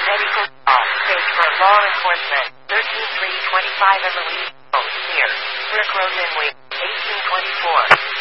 Medical call. Stage for law enforcement. 13325 Emery Road, near Brick Road, Inway, 1824.